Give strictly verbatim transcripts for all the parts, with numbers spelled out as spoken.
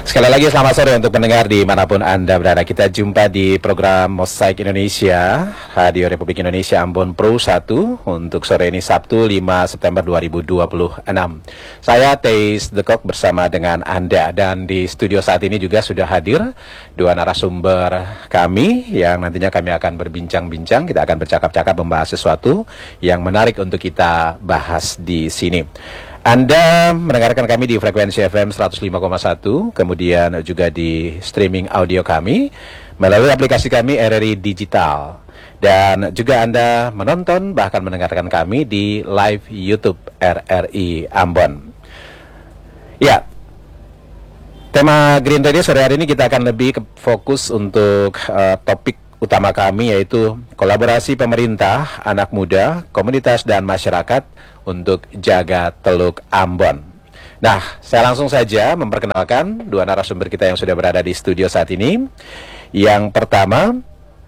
Sekali lagi selamat sore untuk pendengar dimanapun Anda berada. Kita jumpa di program Mosaik Indonesia, Radio Republik Indonesia Ambon Pro satu untuk sore ini Sabtu lima September dua ribu dua puluh enam. Saya Teis The Cock bersama dengan Anda, dan di studio saat ini juga sudah hadir dua narasumber kami yang nantinya kami akan berbincang-bincang. Kita akan bercakap-cakap membahas sesuatu yang menarik untuk kita bahas di sini. Anda mendengarkan kami di frekuensi F M seratus lima koma satu, kemudian juga di streaming audio kami melalui aplikasi kami R R I Digital. Dan juga Anda menonton bahkan mendengarkan kami di live YouTube R R I Ambon. Ya, tema Green Radio sore hari ini kita akan lebih fokus untuk uh, topik utama kami, yaitu kolaborasi pemerintah, anak muda, komunitas, dan masyarakat untuk jaga Teluk Ambon. Nah, saya langsung saja memperkenalkan dua narasumber kita yang sudah berada di studio saat ini. Yang pertama,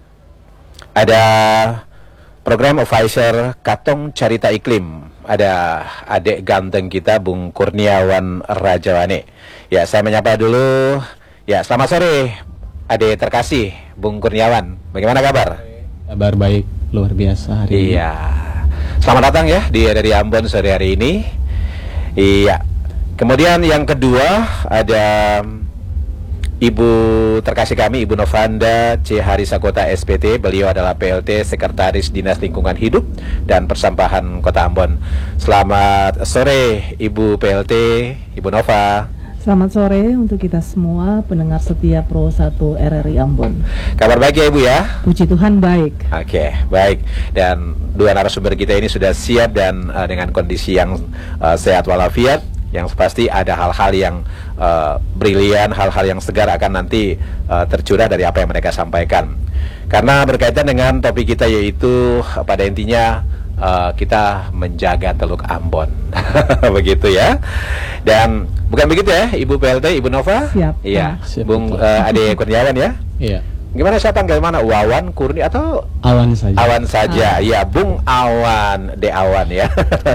ada program officer Katong Carita Iklim. Ada adik ganteng kita, Bung Kurniawan Rajawane. Ya, saya menyapa dulu. Ya, selamat sore, adik terkasih, Bung Kurniawan. Bagaimana kabar? Kabar baik, luar biasa hari ini. Iya. Selamat datang ya di R R I Ambon sore hari ini. Iya. Kemudian yang kedua ada Ibu terkasih kami, Ibu Novanda C. Harisakota S P T. Beliau adalah P L T Sekretaris Dinas Lingkungan Hidup dan Persampahan Kota Ambon. Selamat sore Ibu P L T, Ibu Nova. Selamat sore untuk kita semua pendengar setia Pro satu R R I Ambon. Kabar baik ya Ibu ya? Puji Tuhan baik. Oke, baik. Dan dua narasumber kita ini sudah siap dan uh, dengan kondisi yang uh, sehat walafiat. Yang pasti ada hal-hal yang uh, brilian, hal-hal yang segar akan nanti uh, tercurah dari apa yang mereka sampaikan. Karena berkaitan dengan topik kita, yaitu uh, pada intinya uh, kita menjaga Teluk Ambon. Begitu ya. Dan bukan begitu ya Ibu P L T, Ibu Nova? Siap. Iya, Siap, Bung uh, Ade Kurniawan ya? Iya. Gimana saya panggil mana? Wawan, Kurni atau Awan saja. Awan saja. Iya, Bung Awan, De Awan ya.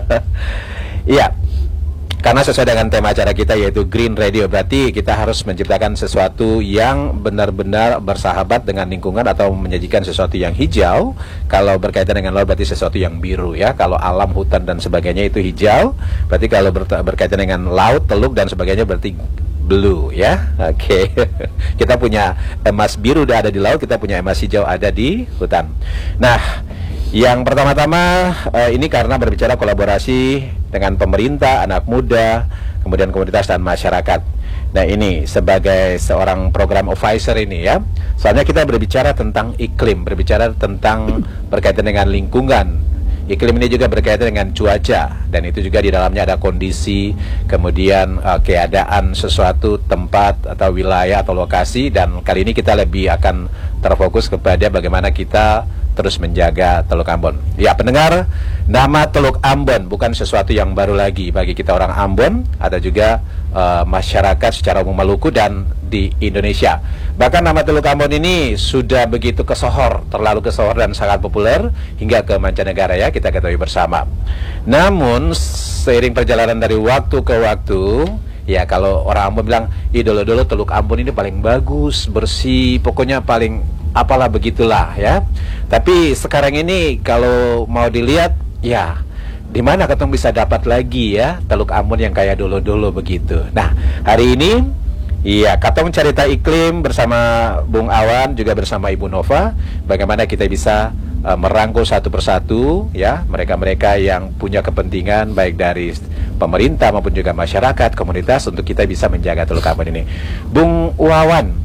Iya. Karena sesuai dengan tema acara kita, yaitu Green Radio, berarti kita harus menciptakan sesuatu yang benar-benar bersahabat dengan lingkungan atau menyajikan sesuatu yang hijau. Kalau berkaitan dengan laut berarti sesuatu yang biru ya. Kalau alam, hutan dan sebagainya itu hijau. Berarti kalau ber berkaitan dengan laut, teluk dan sebagainya berarti blue ya. Oke. Okay. Kita punya emas biru udah ada di laut, kita punya emas hijau ada di hutan. Nah, yang pertama-tama uh, ini karena berbicara kolaborasi dengan pemerintah, anak muda, kemudian komunitas dan masyarakat. Nah, ini sebagai seorang program officer ini ya. Soalnya kita berbicara tentang iklim, berbicara tentang berkaitan dengan lingkungan. Iklim ini juga berkaitan dengan cuaca, dan itu juga di dalamnya ada kondisi, kemudian uh, keadaan sesuatu tempat atau wilayah atau lokasi. Dan kali ini kita lebih akan terfokus kepada bagaimana kita terus menjaga Teluk Ambon. Ya pendengar, nama Teluk Ambon bukan sesuatu yang baru lagi bagi kita orang Ambon, ada juga uh, masyarakat secara umum Maluku dan di Indonesia. Bahkan nama Teluk Ambon ini sudah begitu kesohor, terlalu kesohor dan sangat populer hingga ke mancanegara ya, kita ketahui bersama. Namun seiring perjalanan dari waktu ke waktu, ya kalau orang Ambon bilang, ih dulu-dulu Teluk Ambon ini paling bagus, bersih, pokoknya paling apalah begitulah ya. Tapi sekarang ini kalau mau dilihat, ya di mana ketong bisa dapat lagi ya Teluk Ambon yang kayak dulu-dulu begitu. Nah, hari ini iya, Katong Carita Iklim bersama Bung Awan juga bersama Ibu Nova, bagaimana kita bisa uh, merangkul satu persatu ya mereka-mereka yang punya kepentingan baik dari pemerintah maupun juga masyarakat, komunitas, untuk kita bisa menjaga Teluk Ambon ini. Bung Wawan,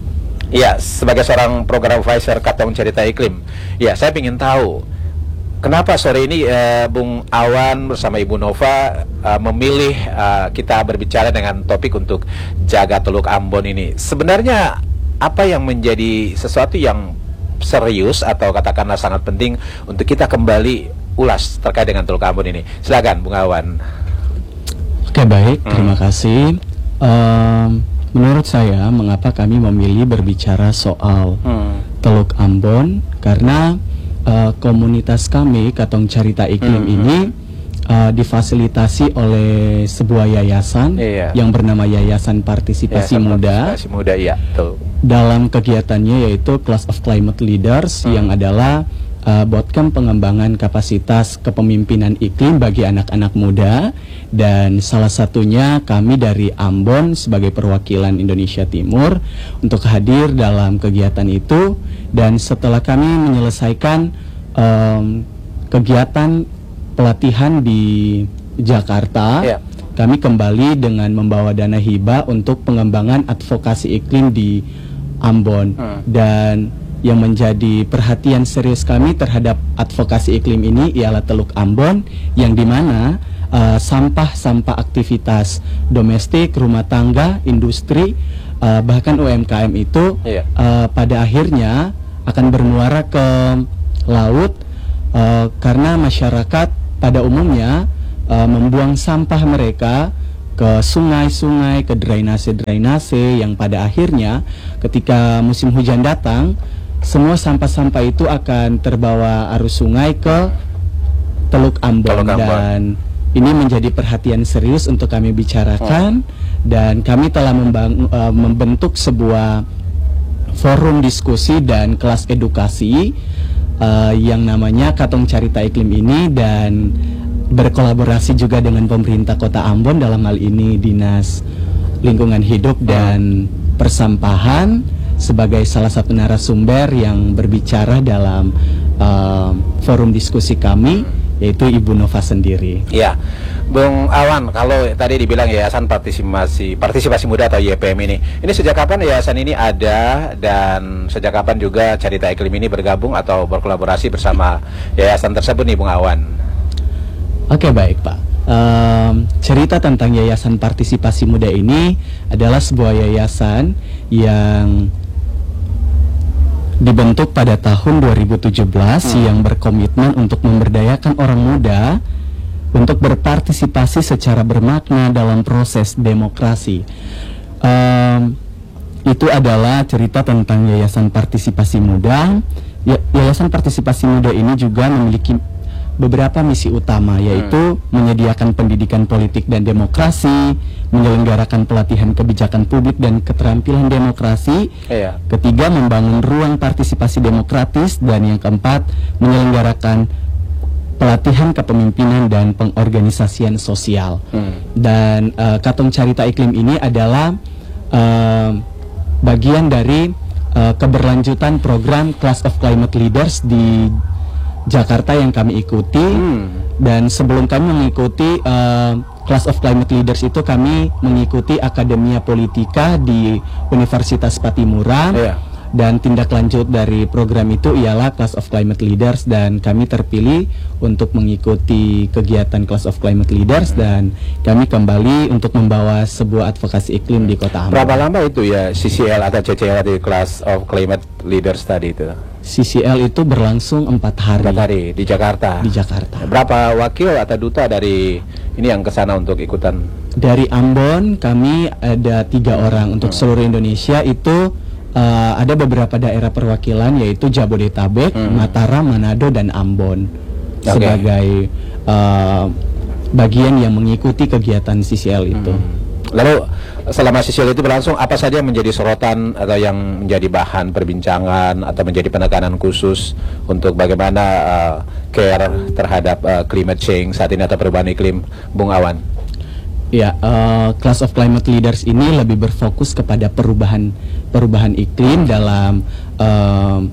ya, sebagai seorang program officer Katong Carita Iklim, ya saya ingin tahu kenapa sore ini uh, Bung Awan bersama Ibu Nova uh, memilih uh, kita berbicara dengan topik untuk jaga Teluk Ambon ini. Sebenarnya apa yang menjadi sesuatu yang serius atau katakanlah sangat penting untuk kita kembali ulas terkait dengan Teluk Ambon ini? Silakan Bung Awan. Oke, baik, Hmm. terima kasih. Um, Menurut saya, mengapa kami memilih berbicara soal hmm. Teluk Ambon? Karena uh, komunitas kami, Katong Carita Iklim hmm. ini uh, difasilitasi oleh sebuah yayasan Iya. yang bernama Yayasan Partisipasi Yayasan Muda. Partisipasi Muda, iya, betul. Dalam kegiatannya yaitu Class of Climate Leaders Hmm. yang adalah uh, bootcamp pengembangan kapasitas kepemimpinan iklim bagi anak-anak muda, dan salah satunya kami dari Ambon sebagai perwakilan Indonesia Timur untuk hadir dalam kegiatan itu. Dan setelah kami menyelesaikan um, kegiatan pelatihan di Jakarta, Iya. kami kembali dengan membawa dana hibah untuk pengembangan advokasi iklim di Ambon. Hmm. Dan yang menjadi perhatian serius kami terhadap advokasi iklim ini ialah Teluk Ambon, yang dimana uh, sampah-sampah aktivitas domestik, rumah tangga, industri, uh, bahkan U M K M itu Iya. uh, pada akhirnya akan bermuara ke laut, uh, karena masyarakat pada umumnya uh, membuang sampah mereka ke sungai-sungai, ke drainase-drainase, yang pada akhirnya ketika musim hujan datang, semua sampah-sampah itu akan terbawa arus sungai ke Teluk Ambon. Teluk Ambon. Dan ini menjadi perhatian serius untuk kami bicarakan, dan kami telah membang- uh, membentuk sebuah forum diskusi dan kelas edukasi uh, yang namanya Katong Carita Iklim ini, dan berkolaborasi juga dengan pemerintah Kota Ambon, dalam hal ini Dinas Lingkungan Hidup dan Persampahan, sebagai salah satu narasumber yang berbicara dalam uh, forum diskusi kami, yaitu Ibu Nova sendiri. Ya, Bung Awan, kalau tadi dibilang Yayasan Partisipasi Partisipasi Muda atau Y P M ini, ini sejak kapan yayasan ini ada, dan sejak kapan juga Carita Iklim ini bergabung atau berkolaborasi bersama yayasan tersebut nih, Bung Awan? Oke, baik Pak. Um, cerita tentang Yayasan Partisipasi Muda ini adalah sebuah yayasan yang dibentuk pada tahun dua ribu tujuh belas Hmm. yang berkomitmen untuk memberdayakan orang muda untuk berpartisipasi secara bermakna dalam proses demokrasi. Um, itu adalah cerita tentang Yayasan Partisipasi Muda. Ya- Yayasan Partisipasi Muda ini juga memiliki beberapa misi utama, yaitu menyediakan pendidikan politik dan demokrasi, menyelenggarakan pelatihan kebijakan publik dan keterampilan demokrasi. Iya. Ketiga, membangun ruang partisipasi demokratis, dan yang keempat, menyelenggarakan pelatihan kepemimpinan dan pengorganisasian sosial. Hmm. Dan uh, Katong Carita Iklim ini adalah uh, bagian dari uh, keberlanjutan program Class of Climate Leaders di Jakarta yang kami ikuti. Hmm. Dan sebelum kami mengikuti uh, Class of Climate Leaders itu, kami mengikuti Akademia Politika di Universitas Patimura. Iya. Dan tindak lanjut dari program itu ialah Class of Climate Leaders, dan kami terpilih untuk mengikuti kegiatan Class of Climate Leaders, dan kami kembali untuk membawa sebuah advokasi iklim di Kota Ambon. Berapa lama itu ya C C L atau C C L di Class of Climate Leaders tadi itu? C C L itu berlangsung empat hari, Empat hari di Jakarta. di Jakarta. Berapa wakil atau duta dari ini yang ke sana untuk ikutan? Dari Ambon kami ada tiga orang. Untuk seluruh Indonesia itu uh, ada beberapa daerah perwakilan, yaitu Jabodetabek, Hmm. Mataram, Manado, dan Ambon, Oke. sebagai uh, bagian yang mengikuti kegiatan C C L itu. Hmm. Lalu selama C C L itu berlangsung, apa saja yang menjadi sorotan atau yang menjadi bahan perbincangan atau menjadi penekanan khusus untuk bagaimana uh, care terhadap uh, climate change saat ini atau perubahan iklim, Bung Awan? Ya, uh, Class of Climate Leaders ini lebih berfokus kepada perubahan perubahan iklim dalam uh,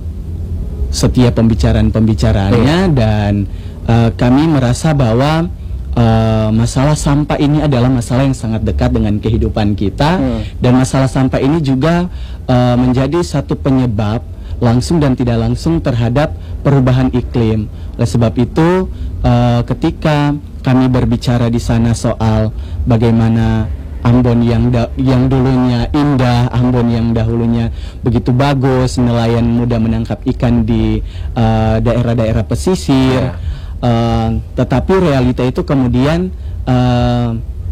setiap pembicaraan-pembicaraannya, dan uh, kami merasa bahwa uh, masalah sampah ini adalah masalah yang sangat dekat dengan kehidupan kita. Hmm. Dan masalah sampah ini juga uh, menjadi satu penyebab langsung dan tidak langsung terhadap perubahan iklim. Oleh sebab itu, uh, ketika kami berbicara di sana soal bagaimana Ambon yang da yang dulunya indah, Ambon yang dahulunya begitu bagus, nelayan mudah menangkap ikan di uh, daerah-daerah pesisir, Yeah. uh, tetapi realita itu kemudian uh,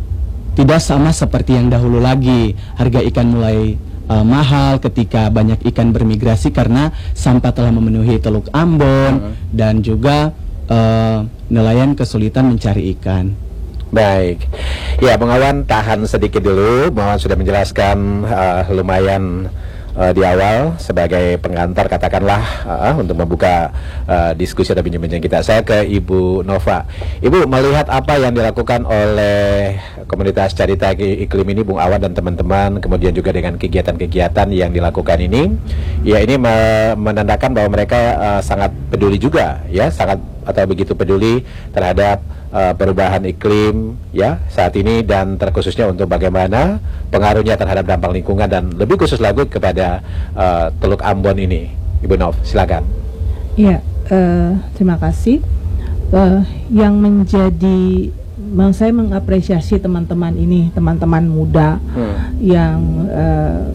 tidak sama seperti yang dahulu lagi. Harga ikan mulai uh, mahal ketika banyak ikan bermigrasi karena sampah telah memenuhi Teluk Ambon, Mhm. dan juga uh, nelayan kesulitan mencari ikan. Baik, ya Bung Awan tahan sedikit dulu. Bung Awan sudah menjelaskan uh, lumayan uh, di awal sebagai pengantar katakanlah uh, untuk membuka uh, diskusi atau bincang-bincang kita. Saya ke Ibu Nova. Ibu melihat apa yang dilakukan oleh komunitas Carita Iklim ini, Bung Awan dan teman-teman, kemudian juga dengan kegiatan-kegiatan yang dilakukan ini, ya ini me menandakan bahwa mereka uh, sangat peduli juga, ya sangat atau begitu peduli terhadap uh, perubahan iklim ya saat ini, dan terkhususnya untuk bagaimana pengaruhnya terhadap dampak lingkungan dan lebih khusus lagi kepada uh, Teluk Ambon ini. Ibu Nov, silakan. Iya, uh, terima kasih. Uh, yang menjadi, saya mengapresiasi teman-teman ini, teman-teman muda hmm. yang uh,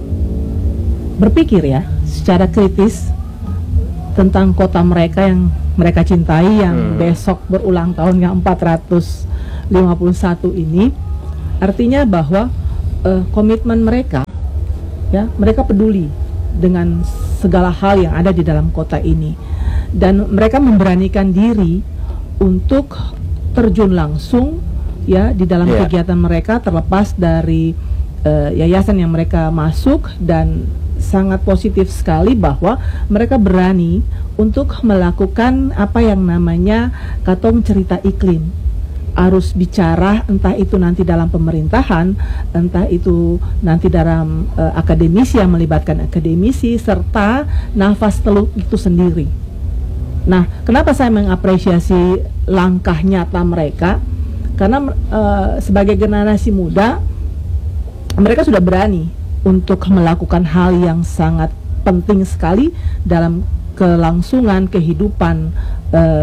berpikir ya secara kritis tentang kota mereka yang mereka cintai, yang hmm. besok berulang tahun yang empat ratus lima puluh satu ini. Artinya bahwa uh, komitmen mereka, ya mereka peduli dengan segala hal yang ada di dalam kota ini, dan mereka memberanikan diri untuk terjun langsung ya di dalam yeah. kegiatan mereka, terlepas dari uh, yayasan yang mereka masuk, dan sangat positif sekali bahwa mereka berani untuk melakukan apa yang namanya Katong Cerita Iklim. Harus bicara, entah itu nanti dalam pemerintahan, entah itu nanti dalam uh, akademisi yang melibatkan akademisi, serta nafas teluk itu sendiri. Nah, kenapa saya mengapresiasi langkah nyata mereka? Karena uh, sebagai generasi muda, mereka sudah berani untuk melakukan hal yang sangat penting sekali dalam kelangsungan kehidupan uh,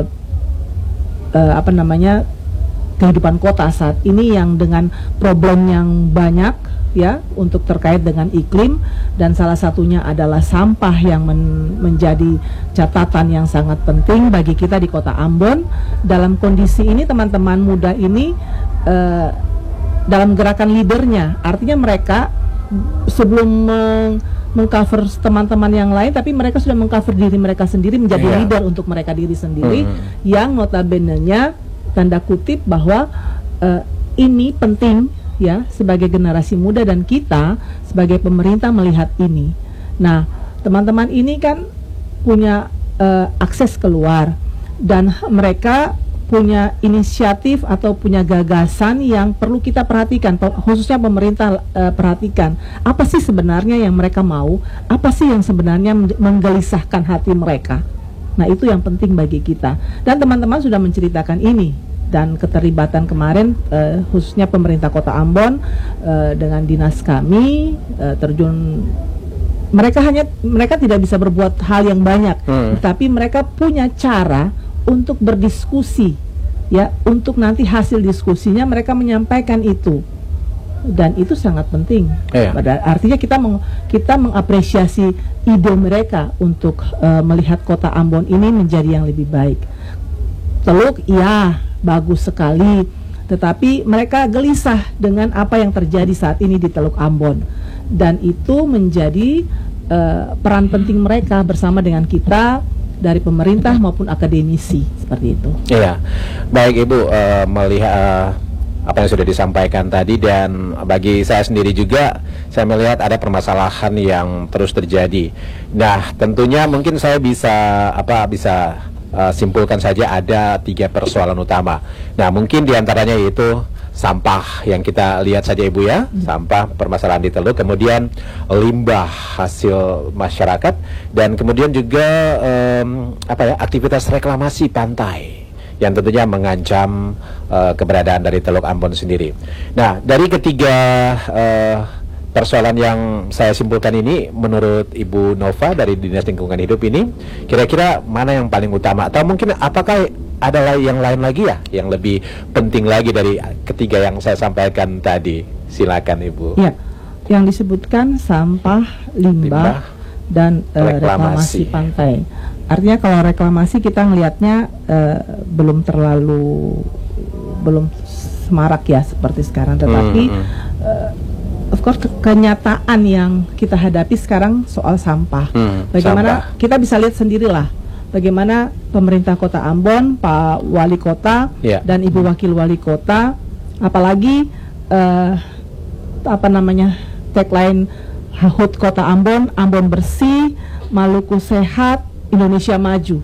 uh, apa namanya kehidupan kota saat ini, yang dengan problem yang banyak ya untuk terkait dengan iklim, dan salah satunya adalah sampah yang men menjadi catatan yang sangat penting bagi kita di Kota Ambon. Dalam kondisi ini teman-teman muda ini uh, dalam gerakan leadernya, artinya mereka sebelum meng mengcover teman-teman yang lain, tapi mereka sudah mengcover diri mereka sendiri menjadi yeah. leader untuk mereka diri sendiri, hmm. yang notabene-nya tanda kutip bahwa uh, ini penting ya sebagai generasi muda, dan kita sebagai pemerintah melihat ini. Nah, teman-teman ini kan punya uh, akses keluar, dan mereka punya inisiatif atau punya gagasan yang perlu kita perhatikan, khususnya pemerintah uh, perhatikan. Apa sih sebenarnya yang mereka mau? Apa sih yang sebenarnya menggelisahkan hati mereka? Nah, itu yang penting bagi kita. Dan teman-teman sudah menceritakan ini, dan keterlibatan kemarin uh, khususnya pemerintah Kota Ambon uh, dengan dinas kami uh, terjun. Mereka hanya mereka tidak bisa berbuat hal yang banyak, hmm. tapi mereka punya cara untuk berdiskusi, ya, untuk nanti hasil diskusinya mereka menyampaikan itu, dan itu sangat penting. Yeah. Pada artinya kita meng, kita mengapresiasi ide mereka untuk uh, melihat Kota Ambon ini menjadi yang lebih baik. Teluk, ya, bagus sekali, tetapi mereka gelisah dengan apa yang terjadi saat ini di Teluk Ambon, dan itu menjadi uh, peran penting mereka bersama dengan kita dari pemerintah maupun akademisi, seperti itu. Iya, baik Ibu, uh, melihat uh, apa yang sudah disampaikan tadi, dan bagi saya sendiri juga saya melihat ada permasalahan yang terus terjadi. Nah, tentunya mungkin saya bisa apa bisa uh, simpulkan saja ada tiga persoalan utama. Nah, mungkin diantaranya yaitu sampah yang kita lihat saja Ibu ya, hmm. sampah permasalahan di Teluk, kemudian limbah hasil masyarakat, dan kemudian juga um, apa ya aktivitas reklamasi pantai yang tentunya mengancam uh, keberadaan dari Teluk Ambon sendiri. Nah, dari ketiga uh, persoalan yang saya simpulkan ini, menurut Ibu Nova dari Dinas Lingkungan Hidup ini, kira-kira mana yang paling utama, atau mungkin apakah ada yang lain lagi ya yang lebih penting lagi dari ketiga yang saya sampaikan tadi? Silakan Ibu. Ya, yang disebutkan sampah, limbah, limbah dan uh, reklamasi. reklamasi pantai. Artinya kalau reklamasi kita ngelihatnya uh, belum terlalu belum semarak ya seperti sekarang, tetapi hmm, hmm. Uh, of course ke kenyataan yang kita hadapi sekarang soal sampah. Hmm, Bagaimana sampah. Kita bisa lihat sendirilah bagaimana pemerintah Kota Ambon, Pak Wali Kota Ya. dan Ibu Wakil Wali Kota, apalagi eh, apa namanya tagline H U T Kota Ambon, Ambon bersih, Maluku sehat, Indonesia maju.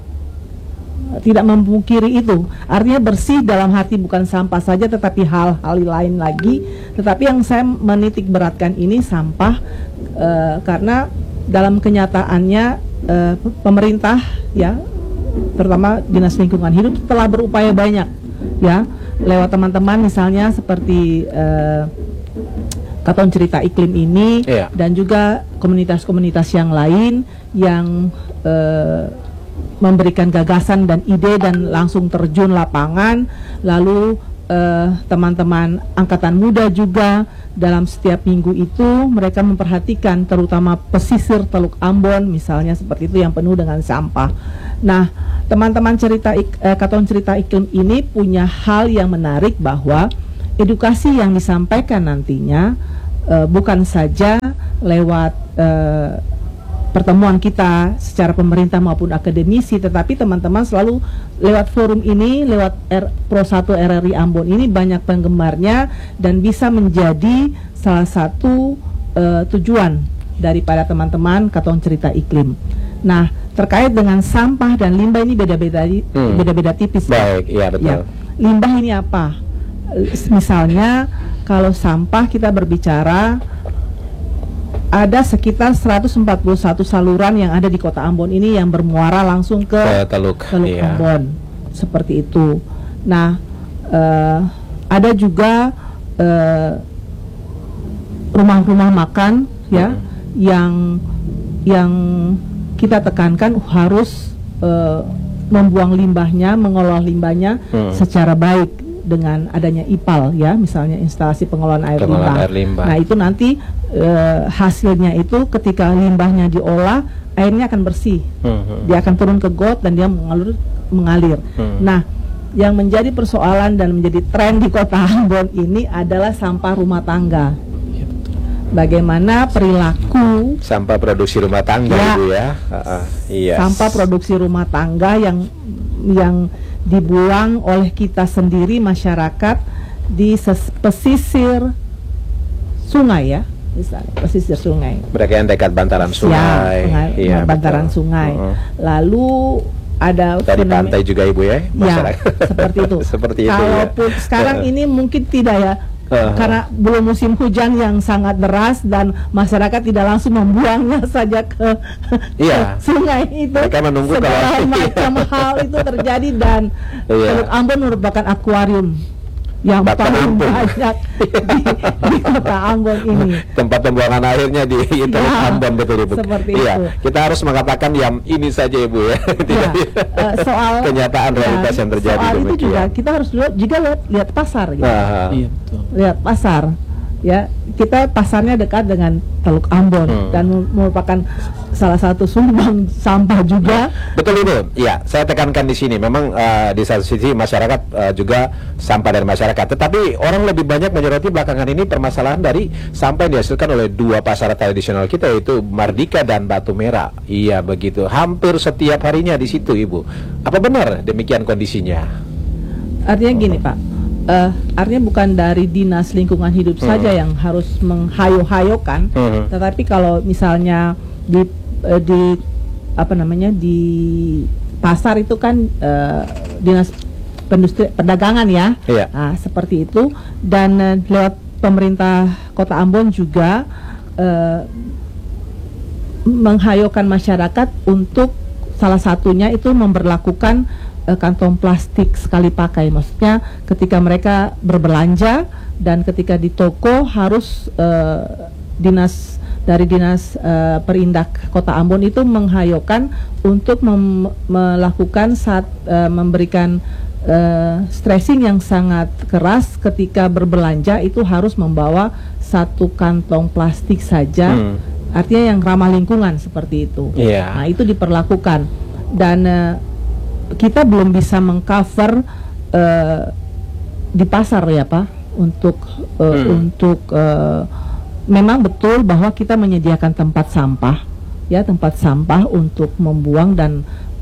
Tidak memungkiri itu, artinya bersih dalam hati bukan sampah saja, tetapi hal-hal lain lagi. Tetapi yang saya menitik beratkan ini sampah, eh, karena dalam kenyataannya eh, pemerintah ya, terutama Dinas Lingkungan Hidup telah berupaya banyak ya, lewat teman-teman misalnya seperti eh, Katon Cerita Iklim ini, Iya. dan juga komunitas-komunitas yang lain yang eh, memberikan gagasan dan ide dan langsung terjun lapangan. Lalu eh, teman-teman angkatan muda juga dalam setiap minggu itu mereka memperhatikan terutama pesisir Teluk Ambon misalnya, seperti itu, yang penuh dengan sampah. Nah, teman-teman cerita ik, eh, Katon Cerita Iklim ini punya hal yang menarik, bahwa edukasi yang disampaikan nantinya eh, bukan saja lewat eh, pertemuan kita secara pemerintah maupun akademisi, tetapi teman-teman selalu lewat forum ini, lewat R, Pro satu R R I Ambon ini banyak penggemarnya, dan bisa menjadi salah satu uh, tujuan daripada teman-teman Katon Cerita Iklim. Nah, terkait dengan sampah dan limbah ini beda-beda Hmm. beda-beda tipis. Baik, iya betul. Ya. Limbah ini apa? Misalnya kalau sampah kita berbicara ada sekitar seratus empat puluh satu saluran yang ada di Kota Ambon ini yang bermuara langsung ke, Ke Teluk, Teluk iya. Ambon, seperti itu. Nah, eh, ada juga eh, rumah-rumah makan ya, Hmm. yang yang kita tekankan harus eh, membuang limbahnya, mengolah limbahnya Hmm. secara baik dengan adanya I P A L ya, misalnya instalasi pengelolaan air Pengelolaan limbah. air limbah. Nah, itu nanti eh, hasilnya itu ketika limbahnya diolah, airnya akan bersih. Hmm. Dia akan turun ke got dan dia mengalir mengalir. Hmm. Nah, yang menjadi persoalan dan menjadi tren di Kota Ambon ini adalah sampah rumah tangga. Bagaimana perilaku Sampah produksi rumah tangga, Ya. Ibu ya. Uh, uh, iya. sampah produksi rumah tangga yang yang dibuang oleh kita sendiri masyarakat di ses- pesisir sungai ya, misalnya pesisir sungai. Mereka yang dekat bantaran sungai. Ya, sungai- Iya, bantaran betul. sungai. Uh-uh. Lalu ada Dari fenomena- pantai juga Ibu ya, Ya, masyarakat. seperti itu. Seperti itu ya. Kalaupun sekarang ini mungkin tidak ya, Uh-huh. karena belum musim hujan yang sangat deras dan masyarakat tidak langsung membuangnya saja ke, Iya. ke sungai itu. Mereka menunggu segala kalau- macam hal itu terjadi, dan Iya. Teluk Ambon merupakan akuarium yang Tempat paling penampung. banyak di, di Kota Ambon ini. Tempat pembuangan akhirnya di Teluk Ya, Ambon, betul Ibu. seperti Iya, itu. kita harus mengatakan yang ini saja Ibu ya. Ya, eh, soal kenyataan realitas ya, yang terjadi soal itu juga demikian. kita harus lihat, juga lihat, lihat pasar gitu. Nah, Iya betul. Lihat pasar ya, kita pasarnya dekat dengan Teluk Ambon Hmm. dan merupakan salah satu sumbang sampah juga. betul Ibu. Ya, saya tekankan di sini. Memang eh, di satu sisi masyarakat eh, juga sampah dari masyarakat. Tetapi orang lebih banyak menyoroti belakangan ini permasalahan dari sampah yang dihasilkan oleh dua pasar tradisional kita, yaitu Mardika dan Batu Merah. Iya begitu. Hampir setiap harinya di situ Ibu. Apa benar demikian kondisinya? Artinya gini Pak, eh, artinya bukan dari Dinas Lingkungan Hidup Hmm. saja yang harus menghayo-hayokan, Hmm. tetapi kalau misalnya di eh, di apa namanya di pasar itu kan eh, Dinas Pendustri Perdagangan ya, Iya. nah, seperti itu, dan eh, lewat pemerintah Kota Ambon juga eh, menghayokan masyarakat untuk salah satunya itu memberlakukan eh, kantong plastik sekali pakai. Maksudnya ketika mereka berbelanja dan ketika di toko harus eh, dinas dari dinas eh, perindak Kota Ambon itu menghayokan untuk mem- melakukan saat eh, memberikan eh, stressing yang sangat keras ketika berbelanja itu harus membawa satu kantong plastik saja. Hmm. Artinya yang ramah lingkungan seperti itu. Iya. Nah, itu diperlakukan, dan eh, kita belum bisa mengcover eh, di pasar ya Pak, untuk eh, Hmm. untuk eh, memang betul bahwa kita menyediakan tempat sampah ya, tempat sampah untuk membuang dan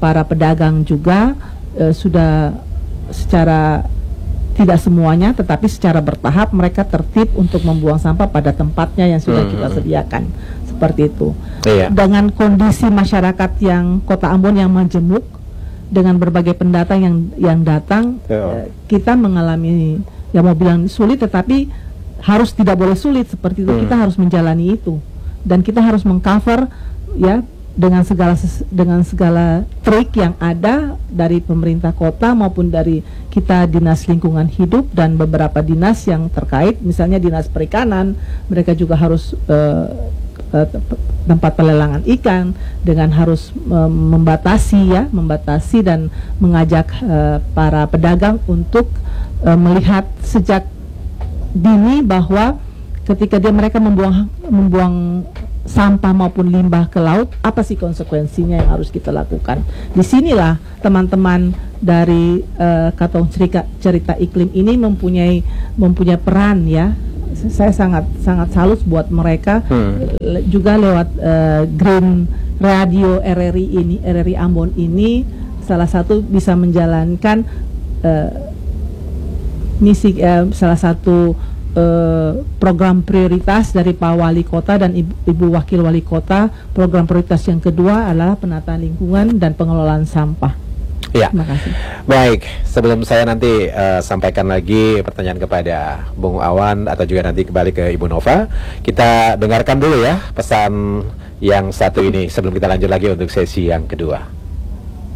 para pedagang juga uh, sudah secara tidak semuanya, tetapi secara bertahap mereka tertib untuk membuang sampah pada tempatnya yang sudah Hmm. kita sediakan, seperti itu. Iya. Dengan kondisi masyarakat yang Kota Ambon yang majemuk, dengan berbagai pendatang yang yang datang, Betul. eh, kita mengalami, ya mau bilang sulit, tetapi harus tidak boleh sulit seperti itu. Hmm. Kita harus menjalani itu, dan kita harus mengcover ya dengan segala ses- dengan segala trik yang ada dari pemerintah kota maupun dari kita dinas lingkungan hidup dan beberapa dinas yang terkait, misalnya dinas perikanan, mereka juga harus eh, eh, te- tempat pelelangan ikan dengan harus eh, membatasi ya membatasi dan mengajak eh, para pedagang untuk eh, melihat sejak dini bahwa ketika dia mereka membuang membuang sampah maupun limbah ke laut, apa sih konsekuensinya yang harus kita lakukan. Disinilah teman-teman dari uh, Katong Cerita, Cerita Iklim ini mempunyai mempunyai peran ya. Saya sangat sangat salut buat mereka. Hmm. Le- juga lewat uh, Green Radio R R I ini, R R I Ambon ini salah satu bisa menjalankan uh, misi uh, salah satu uh, program prioritas dari Pak Wali Kota dan Ibu, Ibu Wakil Wali Kota. Program prioritas yang kedua adalah penataan lingkungan dan pengelolaan sampah. Ya. Terima kasih. Baik, sebelum saya nanti uh, sampaikan lagi pertanyaan kepada Bung Awan atau juga nanti kembali ke Ibu Nova, kita dengarkan dulu ya pesan yang satu ini sebelum kita lanjut lagi untuk sesi yang kedua.